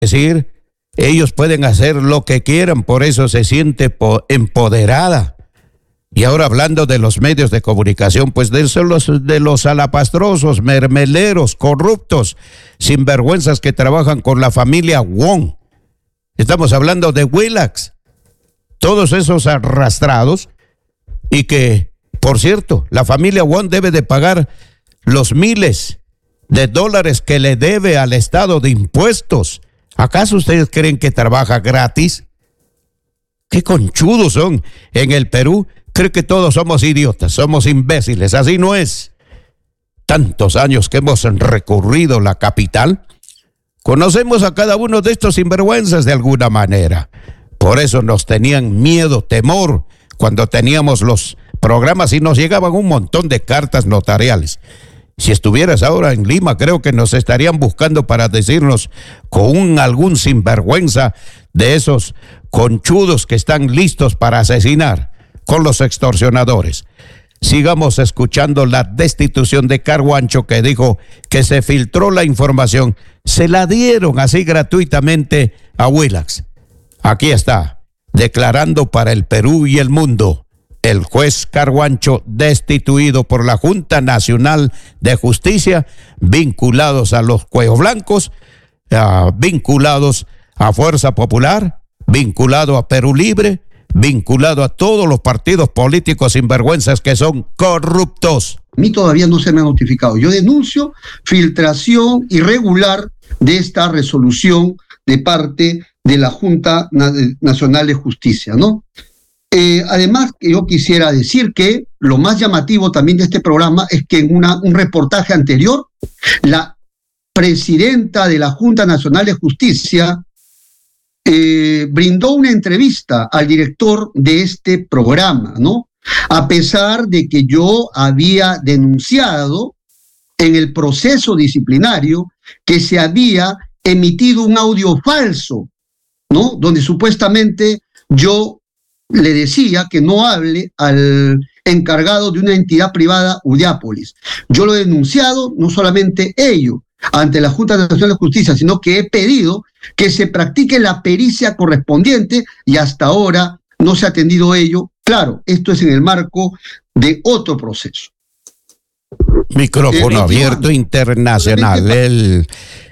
decir, ellos pueden hacer lo que quieran, por eso se siente empoderada. Y ahora hablando de los medios de comunicación, pues de los alapastrosos, mermeleros, corruptos, sinvergüenzas que trabajan con la familia Wong. Estamos hablando de Willax, todos esos arrastrados, y que, por cierto, la familia Wong debe de pagar los miles de dólares que le debe al Estado de impuestos. ¿Acaso ustedes creen que trabaja gratis? ¡Qué conchudos son! En el Perú creo que todos somos idiotas, somos imbéciles, así no es. Tantos años que hemos recorrido la capital, conocemos a cada uno de estos sinvergüenzas de alguna manera. Por eso nos tenían miedo, temor, cuando teníamos los programas y nos llegaban un montón de cartas notariales. Si estuvieras ahora en Lima, creo que nos estarían buscando para decirnos con algún sinvergüenza de esos conchudos que están listos para asesinar, con los extorsionadores. Sigamos escuchando la destitución de Carguancho, que dijo que se filtró la información, se la dieron así gratuitamente a Willax. Aquí está, declarando para el Perú y el mundo. El juez Carguancho destituido por la Junta Nacional de Justicia, vinculados a los Cuellos Blancos, vinculados a Fuerza Popular, vinculado a Perú Libre, vinculado a todos los partidos políticos sinvergüenzas que son corruptos. A mí todavía no se me ha notificado. Yo denuncio filtración irregular de esta resolución de parte de la Junta Nacional de Justicia, ¿no? Además, yo quisiera decir que lo más llamativo también de este programa es que en un reportaje anterior, la presidenta de la Junta Nacional de Justicia brindó una entrevista al director de este programa, ¿no? A pesar de que yo había denunciado en el proceso disciplinario que se había emitido un audio falso, ¿no? Donde supuestamente yo le decía que no hable al encargado de una entidad privada, Udiápolis. Yo lo he denunciado, no solamente ello, ante la Junta Nacional de Justicia, sino que he pedido que se practique la pericia correspondiente y hasta ahora no se ha atendido ello. Claro, esto es en el marco de otro proceso. Micrófono abierto internacional. El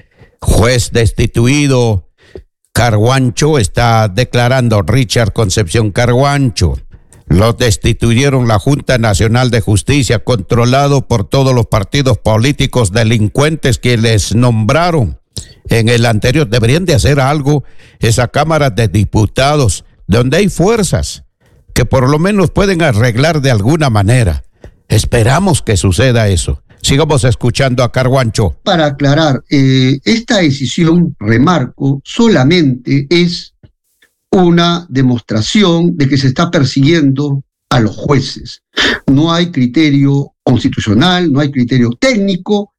juez destituido Carguancho está declarando, Richard Concepción Carguancho. Lo destituyeron la Junta Nacional de Justicia, controlado por todos los partidos políticos delincuentes que les nombraron en el anterior. Deberían de hacer algo esa Cámara de Diputados, donde hay fuerzas que por lo menos pueden arreglar de alguna manera. Esperamos que suceda eso. Sigamos escuchando a Carguancho. Para aclarar, esta decisión, remarco, solamente es una demostración de que se está persiguiendo a los jueces. No hay criterio constitucional, no hay criterio técnico.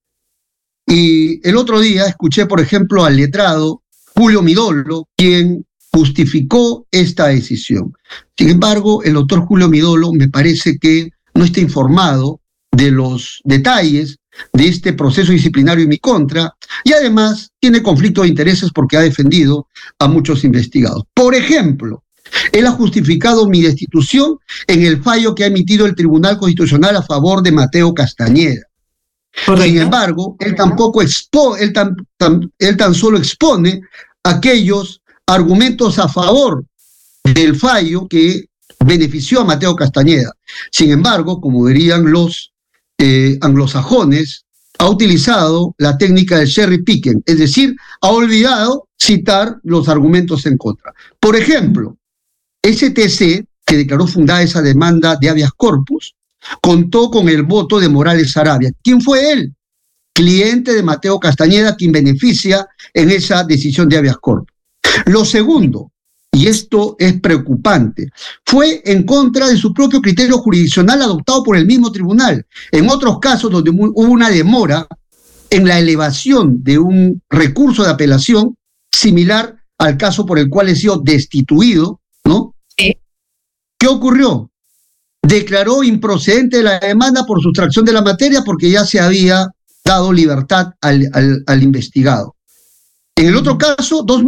Y el otro día escuché, por ejemplo, al letrado Julio Midolo, quien justificó esta decisión. Sin embargo, el doctor Julio Midolo me parece que no está informado de los detalles de este proceso disciplinario en mi contra, y además tiene conflicto de intereses porque ha defendido a muchos investigados. Por ejemplo, él ha justificado mi destitución en el fallo que ha emitido el Tribunal Constitucional a favor de Mateo Castañeda. Correcto. Sin embargo, él tampoco él tan solo expone aquellos argumentos a favor del fallo que benefició a Mateo Castañeda. Sin embargo, como dirían los anglosajones, ha utilizado la técnica del cherry picking, es decir, ha olvidado citar los argumentos en contra. Por ejemplo, STC, que declaró fundada esa demanda de habeas corpus, contó con el voto de Morales Sarabia. ¿Quién fue él? Cliente de Mateo Castañeda, quien beneficia en esa decisión de habeas corpus. Lo segundo, y esto es preocupante, fue en contra de su propio criterio jurisdiccional adoptado por el mismo tribunal. En otros casos donde hubo una demora en la elevación de un recurso de apelación similar al caso por el cual he sido destituido, ¿no? Sí. ¿Qué ocurrió? Declaró improcedente la demanda por sustracción de la materia porque ya se había dado libertad al investigado. En el otro caso, dos